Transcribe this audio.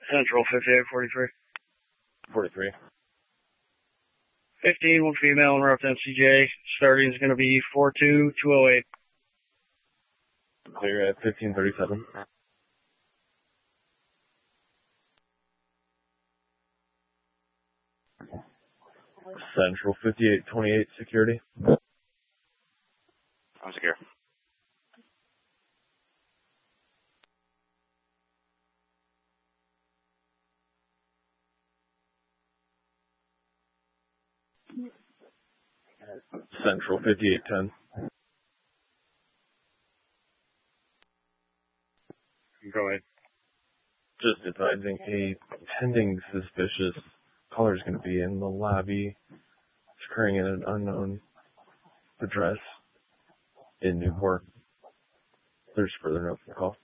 Central 5843. 43. 15, one female, en route to MCJ. Starting is going to be 42208. Clear at 1537. Central 5828 security. I'm secure. Central 5810. Go ahead. Just advising a pending suspicious caller is going to be in the lobby. It's occurring at an unknown address in Newport. There's further notes in the call.